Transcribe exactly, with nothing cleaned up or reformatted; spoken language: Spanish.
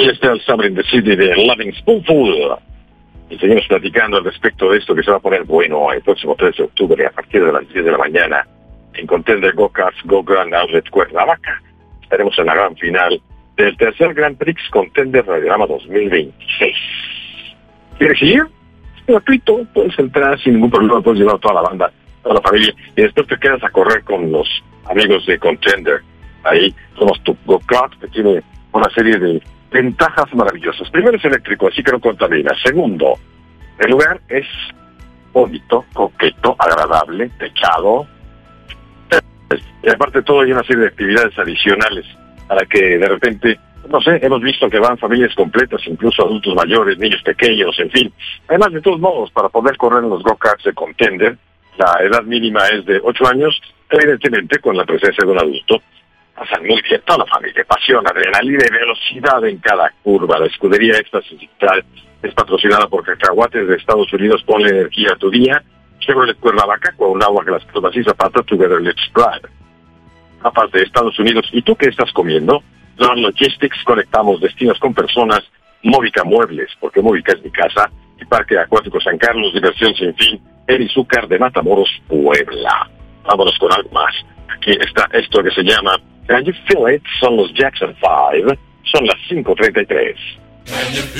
Él está el Summer in the City de Loving Spoonful. Y seguimos platicando al respecto de esto que se va a poner bueno el próximo tres de octubre a partir de las diez de la mañana en Contender Go-Karts Go Grand Outlet Cuernavaca. Estaremos en la gran final del tercer Grand Prix Contender Radiorama dos mil veintiséis. ¿Quieres ir? Es gratuito, puedes entrar sin ningún problema, puedes llevar a toda la banda, toda la familia, y después te quedas a correr con los amigos de Contender. Ahí somos tu go-kart, que tiene una serie de ventajas maravillosas. Primero, es eléctrico, así que no contamina. Segundo, el lugar es bonito, coqueto, agradable, techado. Y aparte de todo, hay una serie de actividades adicionales para que de repente, no sé, hemos visto que van familias completas, incluso adultos mayores, niños pequeños, en fin. Además, de todos modos, para poder correr en los go-karts de Contender, la edad mínima es de ocho años, evidentemente con la presencia de un adulto. Pasan muy bien toda la familia, pasión, adrenalina y velocidad en cada curva. La escudería Éxtasis Digital es patrocinada por Cacahuates de Estados Unidos. Ponle energía a tu día. Chevrolet Cuernavaca, con un agua que las cosas y zapatos, Together Let's Drive. Papas de Estados Unidos. ¿Y tú qué estás comiendo? Zone Logistics, conectamos destinos con personas. Móvica Muebles, porque Móvica es mi casa. Y Parque Acuático San Carlos, diversión sin fin. El Izúcar de Matamoros, Puebla. Vámonos con algo más. Aquí está esto que se llama Can You Feel It? Son los Jackson five. Son las cinco treinta y tres.